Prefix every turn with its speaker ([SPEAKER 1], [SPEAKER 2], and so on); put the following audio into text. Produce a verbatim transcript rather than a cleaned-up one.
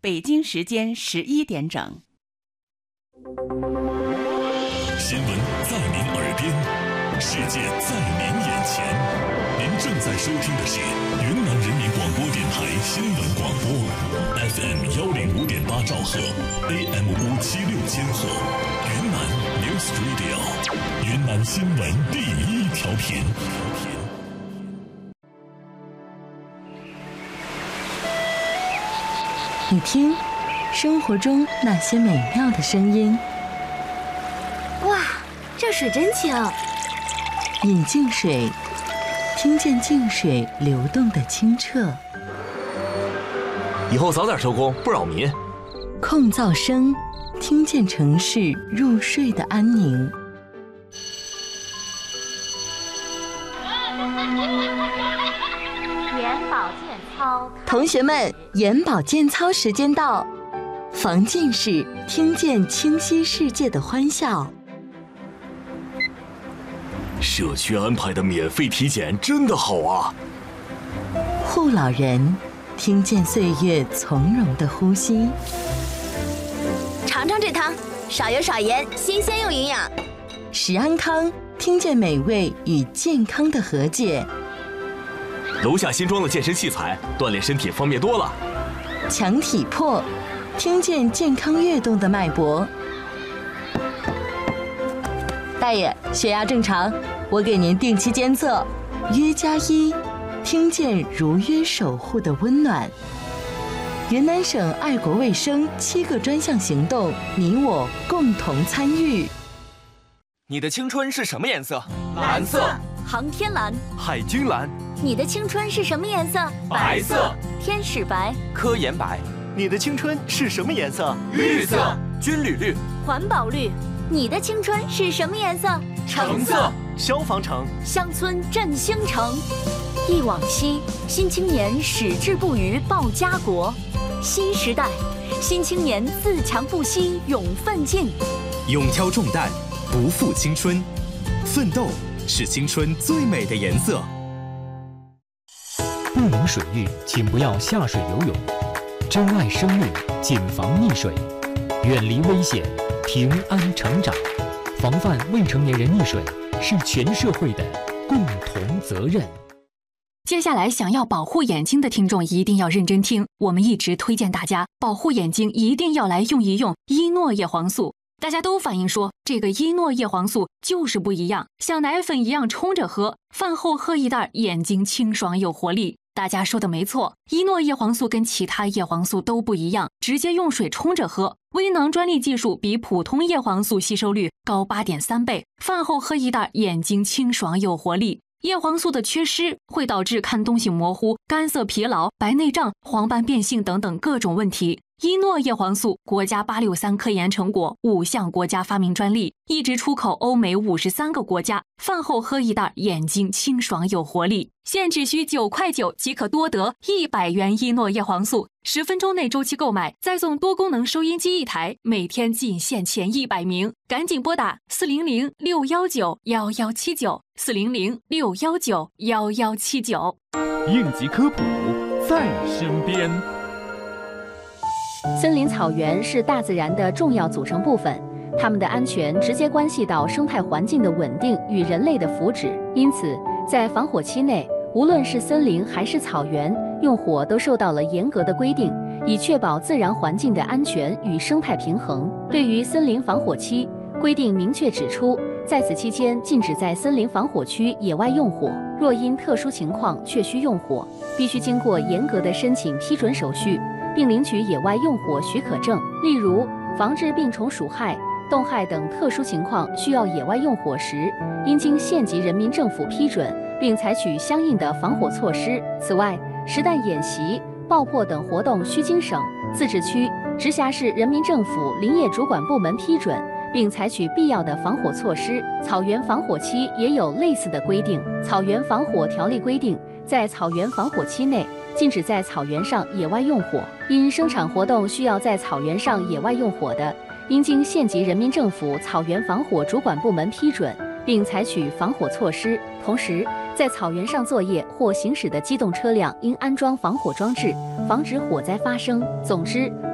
[SPEAKER 1] 北京时间十一点整。
[SPEAKER 2] 新闻在您耳边，世界在您眼前。您正在收听的是云南人民广播电台新闻广播 ，F M 幺零五点八兆赫 ，A M 五七六千赫，云南 News Radio， 云南新闻第一调频。
[SPEAKER 3] 你听，生活中那些美妙的声音。
[SPEAKER 4] 哇，这水真清！
[SPEAKER 3] 饮净水，听见净水流动的清澈。
[SPEAKER 5] 以后早点收工，不扰民。
[SPEAKER 3] 控噪声，听见城市入睡的安宁。
[SPEAKER 4] 眼保健操，
[SPEAKER 3] 同学们，眼保健操时间到，防近视，听见清晰世界的欢笑。
[SPEAKER 5] 社区安排的免费体检真的好啊！
[SPEAKER 3] 护老人，听见岁月从容的呼吸。
[SPEAKER 4] 尝尝这汤，少油少盐，新鲜又营养。
[SPEAKER 3] 食安康，听见美味与健康的和解。
[SPEAKER 5] 楼下新装的健身器材，锻炼身体方便多了。
[SPEAKER 3] 强体魄，听见健康跃动的脉搏。大爷，血压正常，我给您定期监测。约加一，听见如约守护的温暖。云南省爱国卫生七个专项行动，你我共同参与。
[SPEAKER 6] 你的青春是什么颜色？
[SPEAKER 7] 蓝色。
[SPEAKER 4] 航天蓝。
[SPEAKER 6] 海军蓝。
[SPEAKER 4] 你的青春是什么颜色？
[SPEAKER 7] 白色。
[SPEAKER 4] 天使白。
[SPEAKER 6] 科研白。
[SPEAKER 8] 你的青春是什么颜色？
[SPEAKER 7] 绿色。
[SPEAKER 6] 军旅绿。
[SPEAKER 4] 环保绿。你的青春是什么颜色？
[SPEAKER 7] 橙色。
[SPEAKER 8] 消防橙。
[SPEAKER 4] 乡村振兴城。忆往昔，新青年矢志不渝报家国。新时代，新青年自强不息勇奋进。
[SPEAKER 9] 勇挑重担，不负青春。奋斗是青春最美的颜色。
[SPEAKER 10] 不明水域，请不要下水游泳。珍爱生命，谨防溺水，远离危险，平安成长。防范未成年人溺水是全社会的共同责任。
[SPEAKER 11] 接下来，想要保护眼睛的听众一定要认真听，我们一直推荐大家保护眼睛一定要来用一用伊诺叶黄素。大家都反映说，这个伊诺叶黄素就是不一样，像奶粉一样冲着喝，饭后喝一袋，眼睛清爽有活力。大家说的没错，伊诺叶黄素跟其他叶黄素都不一样，直接用水冲着喝。微囊专利技术比普通叶黄素吸收率高 八点三 倍，饭后喝一袋，眼睛清爽有活力。叶黄素的缺失会导致看东西模糊、干涩疲劳、白内障、黄斑变性等等各种问题。伊诺叶黄素国家八六三科研成果，五项国家发明专利，一直出口欧美五十三个国家。饭后喝一袋，眼睛清爽有活力。现只需九块九即可多得一百元伊诺叶黄素，十分钟内周期购买，再送多功能收音机一台，每天仅限前一百名，赶紧拨打四零零六幺九幺幺七九四零零六幺九幺幺七九。
[SPEAKER 12] 应急科普在身边。
[SPEAKER 13] 森林草原是大自然的重要组成部分，它们的安全直接关系到生态环境的稳定与人类的福祉。因此，在防火期内，无论是森林还是草原，用火都受到了严格的规定，以确保自然环境的安全与生态平衡。对于森林防火期，规定明确指出，在此期间禁止在森林防火区野外用火，若因特殊情况确需用火，必须经过严格的申请批准手续，并领取野外用火许可证。例如，防治病虫鼠害、冻害等特殊情况需要野外用火时，应经县级人民政府批准，并采取相应的防火措施。此外，实弹演习、爆破等活动需经省、自治区、直辖市人民政府林业主管部门批准，并采取必要的防火措施。草原防火期也有类似的规定。《草原防火条例》规定，在草原防火期内，禁止在草原上野外用火。因生产活动需要在草原上野外用火的，应经县级人民政府草原防火主管部门批准，并采取防火措施。同时，在草原上作业或行驶的机动车辆应安装防火装置，防止火灾发生。总之，